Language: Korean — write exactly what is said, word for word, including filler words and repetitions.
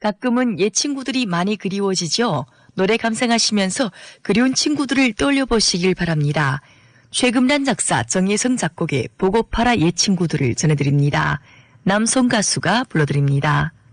가끔은 옛 친구들이 많이 그리워지죠. 노래 감상하시면서 그리운 친구들을 떠올려 보시길 바랍니다. 최금란 작사, 정예성 작곡의 보고파라 옛 친구들을 전해드립니다. 남성 가수가 불러드립니다.